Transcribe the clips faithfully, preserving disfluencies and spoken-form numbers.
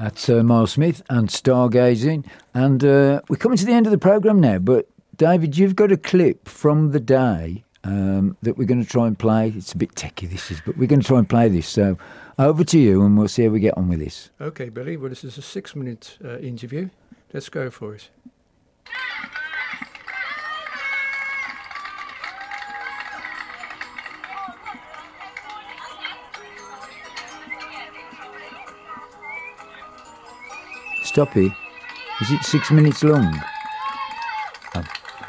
That's uh, Miles Smith and Stargazing. And uh, we're coming to the end of the programme now, but David, you've got a clip from the day um, that we're going to try and play. It's a bit techie, this is, but we're going to try and play this. So over to you, and we'll see how we get on with this. OK, Billy. Well, this is a six-minute uh, interview. Let's go for it. Stop it. Is it six minutes long? Oh.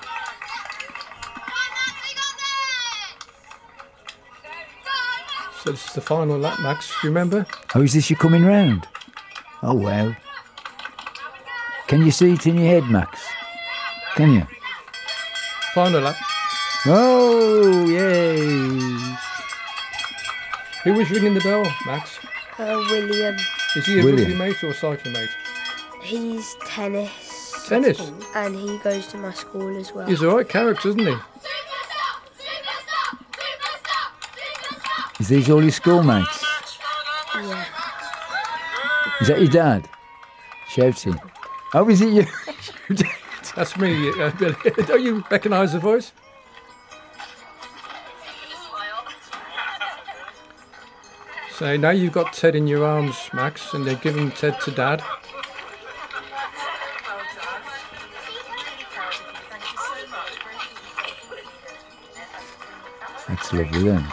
So this is the final lap, Max. Do you remember? Oh, is this you coming round? Oh, wow. Can you see it in your head, Max? Can you? Final lap. Oh, yay. Who was ringing the bell, Max? Uh, William. Is he a William. rugby mate or a cycling mate? He's tennis. Tennis? And he goes to my school as well. He's a right character, isn't he? Is these all your schoolmates? Yeah. Is that your dad? Shouting. Oh, is it you? That's me, uh, Billy. Don't you recognise the voice? So now you've got Ted in your arms, Max, and they're giving Ted to Dad. That's lovely then.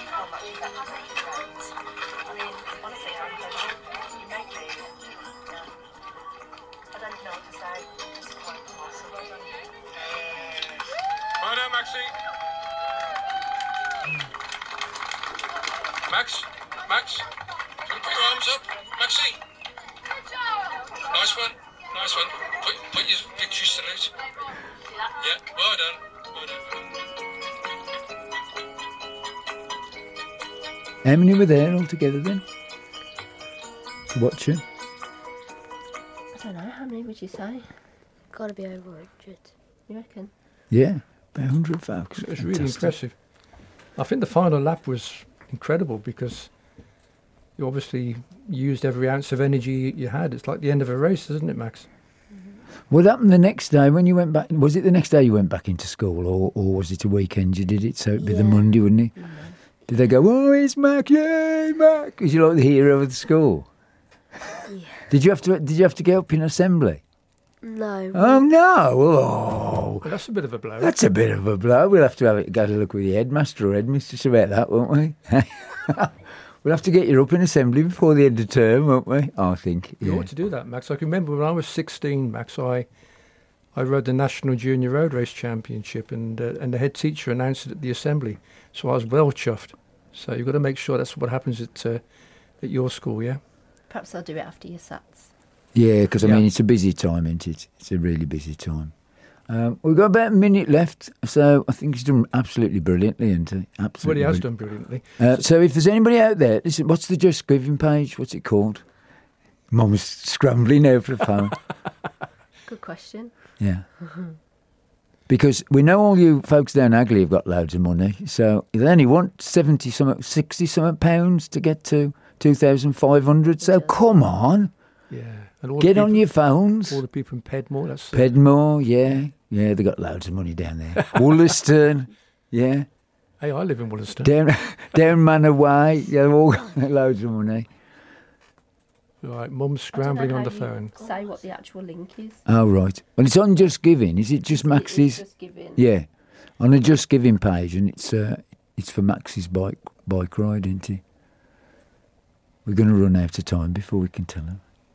Well done, Maxie. Max, Max, can you put your arms up? Maxie. Nice one, nice one. Put, put your victory salute. Yeah, well done, well done. How many were there altogether then? To watch you? I don't know, how many would you say? Gotta be over one hundred. You reckon? Yeah, about one hundred folks. It was really Fantastic. impressive. I think the final lap was incredible because you obviously used every ounce of energy you had. It's like the end of a race, isn't it, Max? What happened the next day when you went back? Was it the next day you went back into school, or, or was it a weekend you did it? So it'd be the Yeah. Monday, wouldn't it? Mm-hmm. Did they go, oh, it's Mac, yay, Mac? Was you like the hero of the school? Yeah. Did you have to? Did you have to get up in assembly? No. Oh no! Oh, Well, that's a bit of a blow. that's a bit of a blow. We'll have to have it. Go to look with the headmaster or headmistress about that, won't we? We'll have to get you up in assembly before the end of term, won't we? I think. You Yeah. ought to do that, Max. I can remember when I was sixteen, Max, I I rode the National Junior Road Race Championship, and uh, and the head teacher announced it at the assembly. So I was well chuffed. So you've got to make sure that's what happens at uh, at your school, yeah? Perhaps I'll do it after your sats. Yeah, because I Yeah. mean it's a busy time, isn't it? It's a really busy time. Um, we've got about a minute left, so I think he's done absolutely brilliantly, isn't he? Absolutely. Well, he has brilliant. done brilliantly. Uh, so if there's anybody out there, listen, what's the Just Giving page? What's it called? Mum's scrambling now for the phone. Good question. Yeah. Because we know all you folks down Agley have got loads of money, so they only want seventy something, sixty something pounds to get to two thousand five hundred. So come on, Yeah. And all the get people, on your phones. all the people in Pedmore. That's uh, Pedmore, yeah, yeah, they got loads of money down there. Wollaston, yeah, Hey, I live in Wollaston. down down Manor Way, yeah, they've all got loads of money. Right, Mum's I don't know scrambling on how the you phone. Say what the actual link is. Oh right, well it's on Just Giving. Is it just It is Max's? Just Giving. Yeah, on a Just Giving page, and it's uh, it's for Max's bike bike ride, isn't it? We're going to run out of time before we can tell him.